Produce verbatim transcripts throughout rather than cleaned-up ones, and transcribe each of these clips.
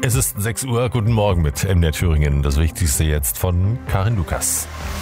Es ist sechs Uhr, guten Morgen mit M D R Thüringen. Das Wichtigste jetzt von Karin Lukas.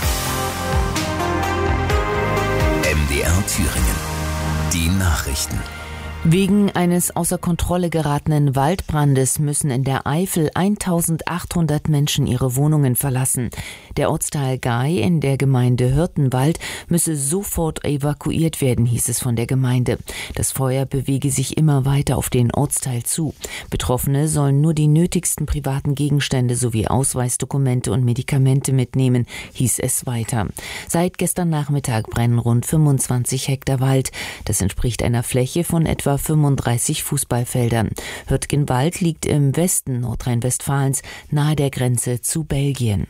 M D R Thüringen. Die Nachrichten. Wegen eines außer Kontrolle geratenen Waldbrandes müssen in der Eifel eintausendachthundert Menschen ihre Wohnungen verlassen. Der Ortsteil Gaai in der Gemeinde Hürtenwald müsse sofort evakuiert werden, hieß es von der Gemeinde. Das Feuer bewege sich immer weiter auf den Ortsteil zu. Betroffene sollen nur die nötigsten privaten Gegenstände sowie Ausweisdokumente und Medikamente mitnehmen, hieß es weiter. Seit gestern Nachmittag brennen rund fünfundzwanzig Hektar Wald. Das entspricht einer Fläche von etwa fünfunddreißig Fußballfeldern. Hürtgenwald liegt im Westen Nordrhein-Westfalens, nahe der Grenze zu Belgien.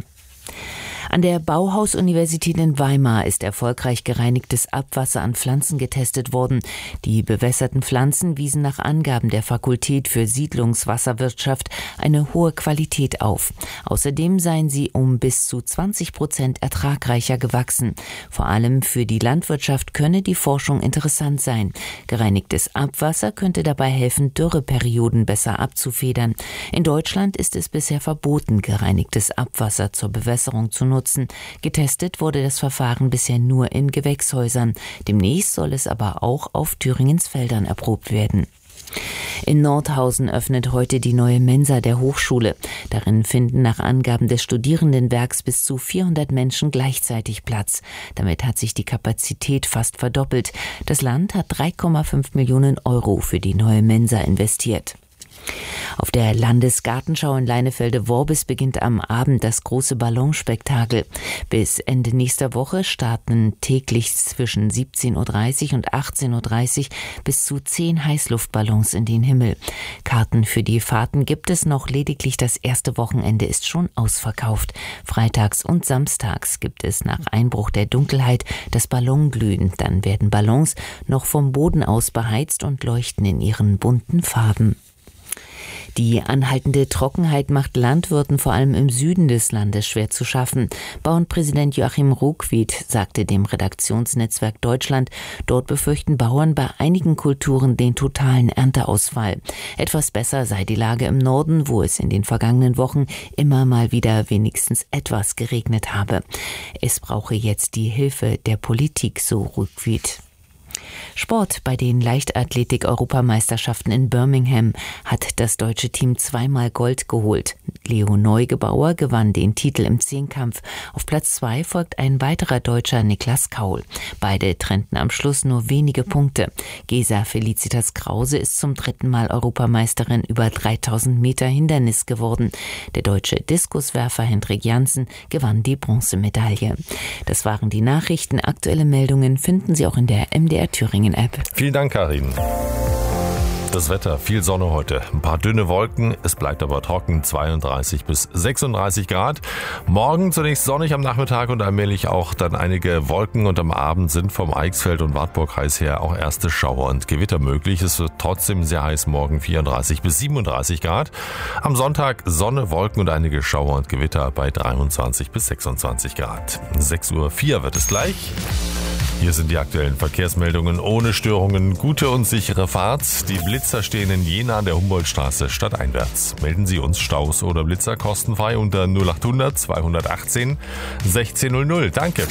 An der Bauhaus-Universität in Weimar ist erfolgreich gereinigtes Abwasser an Pflanzen getestet worden. Die bewässerten Pflanzen wiesen nach Angaben der Fakultät für Siedlungswasserwirtschaft eine hohe Qualität auf. Außerdem seien sie um bis zu zwanzig Prozent ertragreicher gewachsen. Vor allem für die Landwirtschaft könne die Forschung interessant sein. Gereinigtes Abwasser könnte dabei helfen, Dürreperioden besser abzufedern. In Deutschland ist es bisher verboten, gereinigtes Abwasser zur Bewässerung zu nutzen. Getestet wurde das Verfahren bisher nur in Gewächshäusern. Demnächst soll es aber auch auf Thüringens Feldern erprobt werden. In Nordhausen öffnet heute die neue Mensa der Hochschule. Darin finden nach Angaben des Studierendenwerks bis zu vierhundert Menschen gleichzeitig Platz. Damit hat sich die Kapazität fast verdoppelt. Das Land hat drei Komma fünf Millionen Euro für die neue Mensa investiert. Auf der Landesgartenschau in Leinefelde-Worbis beginnt am Abend das große Ballonspektakel. Bis Ende nächster Woche starten täglich zwischen siebzehn Uhr dreißig und achtzehn Uhr dreißig bis zu zehn Heißluftballons in den Himmel. Karten für die Fahrten gibt es noch, lediglich das erste Wochenende ist schon ausverkauft. Freitags und samstags gibt es nach Einbruch der Dunkelheit das Ballonglühen. Dann werden Ballons noch vom Boden aus beheizt und leuchten in ihren bunten Farben. Die anhaltende Trockenheit macht Landwirten vor allem im Süden des Landes schwer zu schaffen. Bauernpräsident Joachim Ruckwied sagte dem Redaktionsnetzwerk Deutschland, dort befürchten Bauern bei einigen Kulturen den totalen Ernteausfall. Etwas besser sei die Lage im Norden, wo es in den vergangenen Wochen immer mal wieder wenigstens etwas geregnet habe. Es brauche jetzt die Hilfe der Politik, so Ruckwied. Sport. Bei den Leichtathletik-Europameisterschaften in Birmingham hat das deutsche Team zweimal Gold geholt. Leo Neugebauer gewann den Titel im Zehnkampf. Auf Platz zwei folgt ein weiterer Deutscher, Niklas Kaul. Beide trennten am Schluss nur wenige Punkte. Gesa Felicitas Krause ist zum dritten Mal Europameisterin über dreitausend Meter Hindernis geworden. Der deutsche Diskuswerfer Hendrik Janssen gewann die Bronzemedaille. Das waren die Nachrichten. Aktuelle Meldungen finden Sie auch in der M D R Thüringen App. Vielen Dank, Karin. Das Wetter, viel Sonne heute, ein paar dünne Wolken, es bleibt aber trocken, zweiunddreißig bis sechsunddreißig Grad. Morgen zunächst sonnig am Nachmittag und allmählich auch dann einige Wolken und am Abend sind vom Eichsfeld und Wartburgkreis her auch erste Schauer und Gewitter möglich. Es wird trotzdem sehr heiß, morgen vierunddreißig bis siebenunddreißig Grad. Am Sonntag Sonne, Wolken und einige Schauer und Gewitter bei dreiundzwanzig bis sechsundzwanzig Grad. sechs Uhr vier wird es gleich. Hier sind die aktuellen Verkehrsmeldungen ohne Störungen. Gute und sichere Fahrt. Die Blitzer stehen in Jena an der Humboldtstraße stadteinwärts. Melden Sie uns Staus oder Blitzer kostenfrei unter null achthundert zweihundertachtzehn sechzehnhundert. Danke.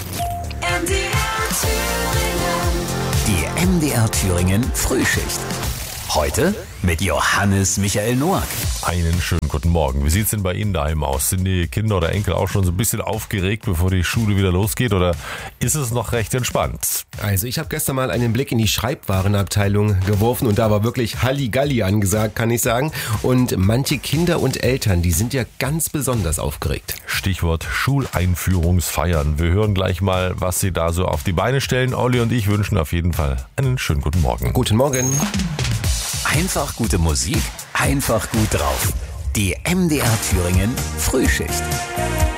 Die M D R Thüringen Frühschicht. Heute mit Johannes Michael Noack. Einen schönen guten Morgen. Wie sieht's denn bei Ihnen daheim aus? Sind die Kinder oder Enkel auch schon so ein bisschen aufgeregt, bevor die Schule wieder losgeht? Oder ist es noch recht entspannt? Also ich habe gestern mal einen Blick in die Schreibwarenabteilung geworfen und da war wirklich Halligalli angesagt, kann ich sagen. Und manche Kinder und Eltern, die sind ja ganz besonders aufgeregt. Stichwort Schuleinführungsfeiern. Wir hören gleich mal, was Sie da so auf die Beine stellen. Olli und ich wünschen auf jeden Fall einen schönen guten Morgen. Guten Morgen. Einfach gute Musik, einfach gut drauf. Die M D R Thüringen Frühschicht.